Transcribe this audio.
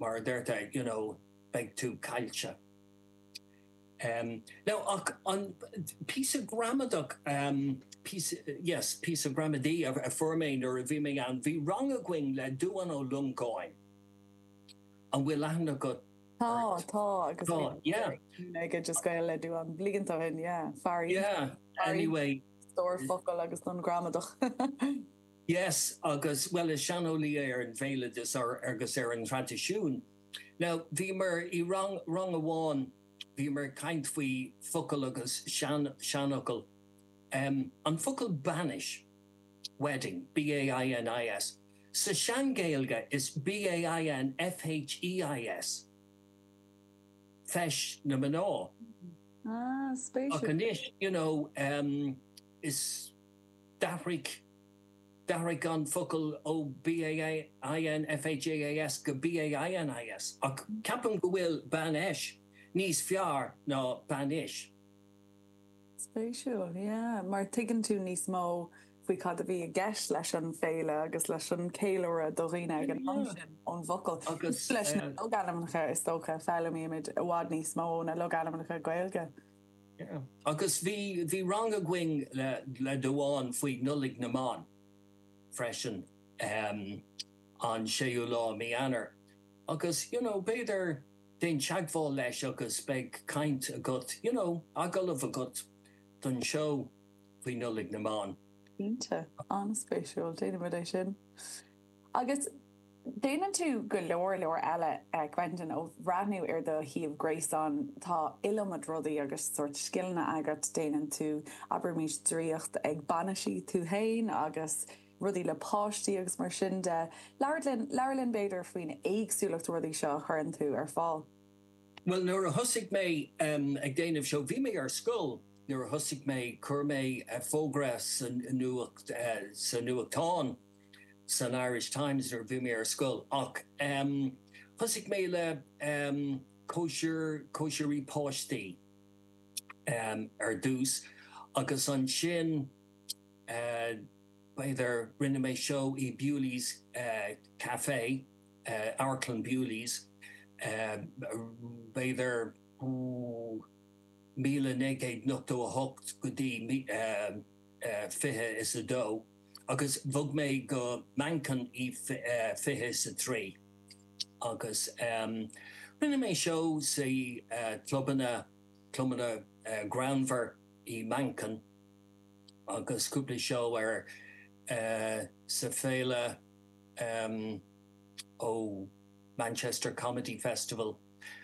mar derta, beg tú cailse. Now, on piece of gramadach, piece of gramadí a formain or a viming an vi wrong a gwing le duan o lungoin. And we'll have got Tá, yeah. Ag just gael le duan bliganta hin, yeah, fari. Yeah, anyway. Store focal agus don gramadach. Yes, agus well is Shano Lia and Veladis or agus an tradition. Now, vimer I wrong a one, vimer kind fui focal agus shanokal. On focal banish wedding, B-A-I-N-I-S. So Shangailga is B-A-I-N-F-H-E-I-S. Fesh na mano. Spatial. Akanish, is Darik on focal o B-A-I-N-F-H-A-S go B-A-I-N-I-S. Ak capum gwil banesh, nis fiar no banish. Spatial, yeah. Mar tigan tú nis mo fwy cad a fi a gesh leis an féile agus leis an céilore dorina ag an an vocal. Agus leis na loganamnacha is tócha féile mi imid a wad nis mo na loganamnacha gaelga. Yeah. Agus vi wrong a gwing le doan fwy nullig na man. Freshen on Sheu Law mi anner. Agus, beidir den chagval leis agus beg kaint a gut, agol of a gut dun show fwy nullig na man. Inte, an spatial, déine mod sin. Agus, déine tú go leor eile Quentin ó bhreathniú ar do híomh Grace an tá ilmad rudaí agus sort skillna agat déanaan tú aber mís dríocht ag bannaí tú hain agus rudí le páistí agus mar sin de leirlinn beidir faoin éagsúlacht rudaí seo chuann tú ar fáil. Well, nuair a husig mé ag déanamh seo bhí mé ar scoil, nuair a husig mé chur mé fógra san nuachtáin san Irish Times nuair bhí mé ar scoil ach husig mé le kosherí páistí ar dús agus an sin beidir rinne mé seo I Bewley's Café, Arkland Bewley's, beidir míle negéid nocto a hocht go dtí fihe is a dó, agus bhog mé go mancan I fihe is a trí. Agus rinne mé seo sa clubbanna groundver I mancan, agus cúpla seo ar sa féile ó Manchester Comedy Festival